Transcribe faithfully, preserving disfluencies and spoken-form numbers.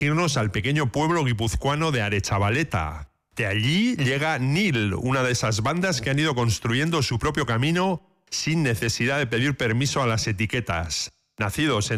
irnos al pequeño pueblo guipuzcoano de Arechavaleta. De allí llega Nil, una de esas bandas que han ido construyendo su propio camino sin necesidad de pedir permiso a las etiquetas. Nacidos en